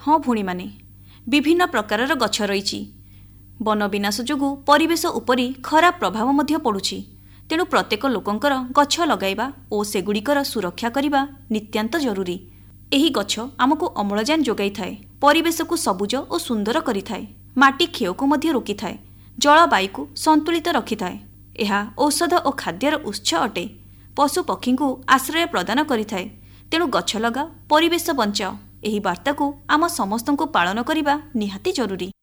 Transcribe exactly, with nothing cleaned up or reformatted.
ହଁ ଭଉଣୀମାନେ, ବିଭିନ୍ନ ପ୍ରକାରର ଗଛ ରହିଛି। ବନ ବିନାଶ ଯୋଗୁଁ ପରିବେଶ ଉପରେ ଖରାପ ପ୍ରଭାବ ମଧ୍ୟ ପଡ଼ୁଛି। ତେଣୁ ପ୍ରତ୍ୟେକ ଲୋକଙ୍କର ଗଛ ଲଗାଇବା ଓ ସେଗୁଡ଼ିକର ସୁରକ୍ଷା କରିବା ନିତ୍ୟାନ୍ତ ଜରୁରୀ। ଏହି ଗଛ ଆମକୁ ଅମ୍ଳଜାନ ଯୋଗାଇଥାଏ, ପରିବେଶକୁ ସବୁଜ ଓ ସୁନ୍ଦର କରିଥାଏ, ମାଟି କ୍ଷୟକୁ ମଧ୍ୟ ରୋକିଥାଏ, ଜଳବାୟୁକୁ ସନ୍ତୁଳିତ ରଖିଥାଏ। ଏହା ଔଷଧ ଓ ଖାଦ୍ୟର ଉତ୍ସ ଅଟେ। ପଶୁପକ୍ଷୀଙ୍କୁ ଆଶ୍ରୟ ପ୍ରଦାନ କରିଥାଏ। ତେଣୁ ଗଛ ଲଗାଅ, ପରିବେଶ ବଞ୍ଚାଅ। ଏହି ବାର୍ତ୍ତାକୁ ଆମ ସମସ୍ତଙ୍କୁ ପାଳନ କରିବା ନିହାତି ଜରୁରୀ।